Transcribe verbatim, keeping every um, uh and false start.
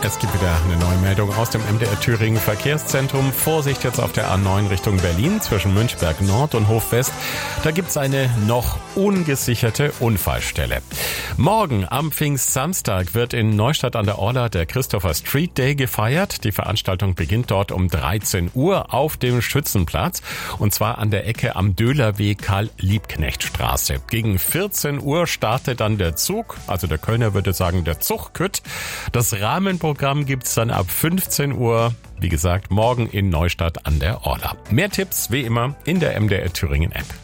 Es gibt wieder eine neue Meldung aus dem M D R Thüringen Verkehrszentrum. Vorsicht jetzt auf der A neun Richtung Berlin zwischen Münchberg Nord und Hof West. Da gibt's eine noch ungesicherte Unfallstelle. Morgen am Pfingstsamstag wird in Neustadt an der Orla der Christopher Street Day gefeiert. Die Veranstaltung beginnt dort um dreizehn Uhr auf dem Schützenplatz und zwar an der Ecke am Döhlerweg Karl-Liebknecht-Straße. Gegen vierzehn Uhr startet dann der Zug, also der Kölner würde sagen der Zugkütt. Das Rahmenprogramm Programm gibt's dann ab fünfzehn Uhr, wie gesagt, morgen in Neustadt an der Orla. Mehr Tipps wie immer in der M D R Thüringen App.